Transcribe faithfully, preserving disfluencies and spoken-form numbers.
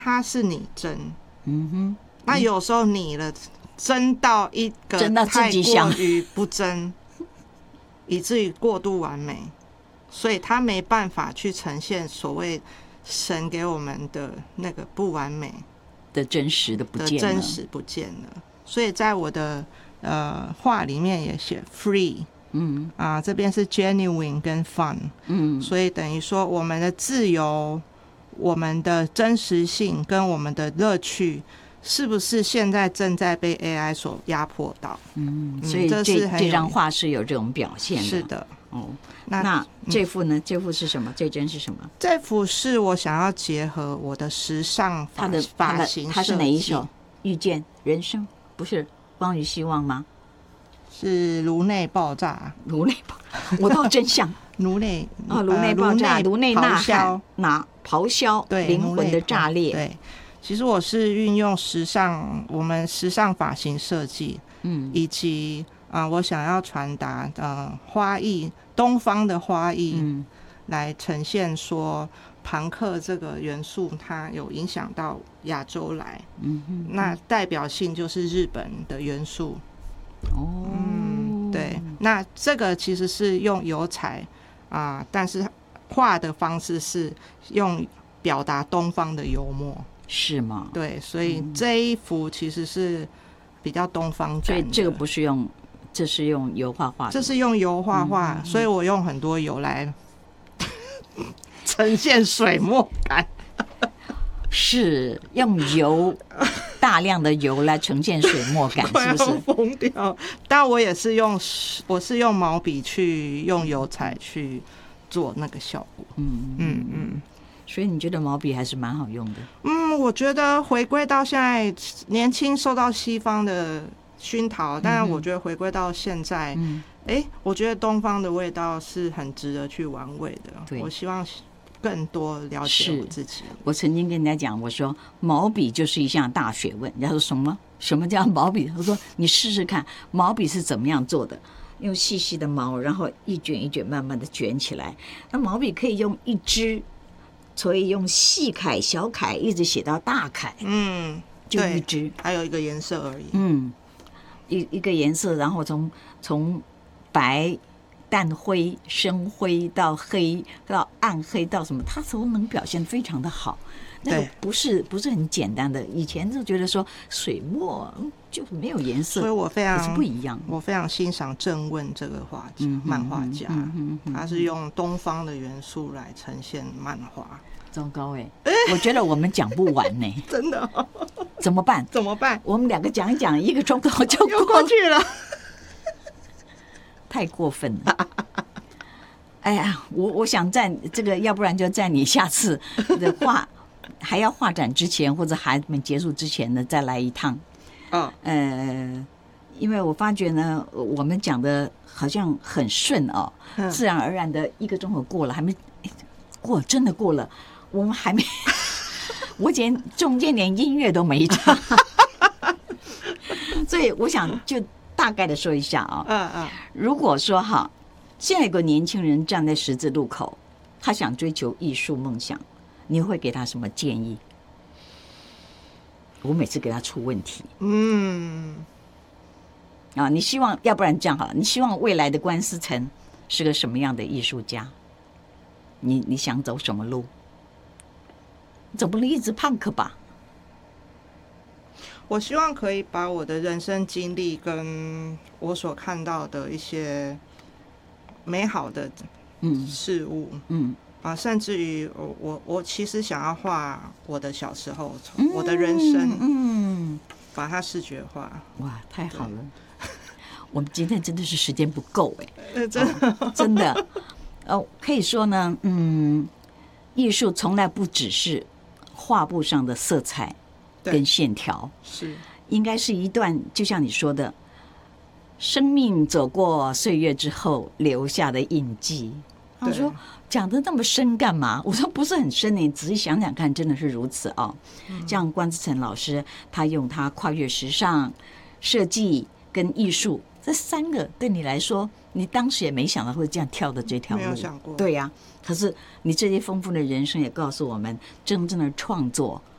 它是拟真， 嗯哼， 那有时候拟了真到一个真到自己想太过于不真，以至于过度完美，所以它没办法去呈现所谓神给我们的那个不完美的真实的不的见了， 真实不见了。所以在我的呃话里面也写 free， 嗯啊、这边是 genuine 跟 fun， 嗯， 所以等于说我们的自由、我们的真实性跟我们的乐趣，是不是现在正在被 A I 所压迫到？ 嗯，所以这这是很有这张画是有这种表现的。 是的。 哦， 那那这幅呢？这幅是什么？这帧是什么？ 这幅是我想要结合我的时尚发它的它的发型设计， 它是哪一首？遇见人生不是光与希望吗？ 是颅内爆炸， 颅内爆，我倒真像颅内啊，颅内爆炸，颅内呐喊，哪咆哮， 对， 灵魂的炸裂。 对，其实我是运用时尚，我们时尚发型设计， 嗯， 以及啊、呃，我想要传达呃花艺，东方的花艺， 嗯， 来呈现说朋克这个元素它有影响到亚洲来， 嗯哼， 那代表性就是日本的元素。 哦， 嗯，对，那这个其实是用油彩啊、呃，但是画的方式是用表达东方的幽默， 是吗？ 对，所以这一幅其实是比较东方感的， 所以这个不是用，这是用油画画的， 这是用油画画，嗯、所以我用很多油来呈现水墨感。 是用油，大量的油来呈现水墨感，是不是？ 疯掉！但我也是用，我是用毛笔去用油彩去做那个效果。嗯嗯嗯。 所以你觉得毛笔还是蛮好用的？ 嗯，我觉得回归到现在，年轻受到西方的熏陶，但是我觉得回归到现在，嗯，哎、欸，我觉得东方的味道是很值得去玩味的。 对， 我希望更多了解我自己。 我曾经跟人家讲，我说毛笔就是一项大学问。人家说什么？什么叫毛笔？他说你试试看，毛笔是怎么样做的？用细细的毛，然后一卷一卷慢慢的卷起来。那毛笔可以用一支，所以用细楷、小楷一直写到大楷。 嗯， 就一支， 还有一个颜色而已。 嗯，一一个颜色，然后从从白。淡灰、深灰到黑到暗黑到什么，它都能表现非常的好。那个不是不是很简单的。以前就觉得说水墨就没有颜色， 所以我非常是不一样。 我非常欣赏郑问这个画家、嗯、漫画家、嗯嗯嗯，他是用东方的元素来呈现漫画。 糟糕哎、欸，我觉得我们讲不完呢、欸， 真的、哦？ 怎么办？ 怎么办？ 我们两个讲一讲，一个钟头就又过去了。 太过分了！哎呀，我我想在这个，要不然就在你下次的画还要画展之前，或者还没结束之前呢，再来一趟。 嗯， 呃，因为我发觉呢，我们讲的好像很顺哦，嗯、自然而然的一个钟头过了，还没过，真的过了，我们还没，我今天中间连音乐都没唱，所以我想就。大概的说一下啊、哦， 嗯嗯， 如果说哈，现在有个年轻人站在十字路口，他想追求艺术梦想，你会给他什么建议？我每次给他出问题，嗯，啊，你希望，要不然这样好了，你希望未来的关思成是个什么样的艺术家？你你想走什么路？总不能一直胖克吧？ 我希望可以把我的人生经历跟我所看到的一些美好的事物，嗯啊，甚至于我我我其实想要画我的小时候，嗯、我的人生，嗯，把它视觉化。 哇，太好了！我们今天真的是时间不够哎、 欸，真的、 哦、真的，呃，可以说呢，嗯，艺术从来不只是画布上的色彩。跟线条是应该是一段，就像你说的，生命走过岁月之后留下的印记。我说讲得那么深干嘛？我说不是很深，你仔细想想看，真的是如此啊、哦。嗯、像关思成老师，他用他跨越时尚、设计跟艺术这三个，对你来说，你当时也没想到会这样跳的这条路， 没有想过。 对呀、啊，可是你这些丰富的人生也告诉我们，真正的创作。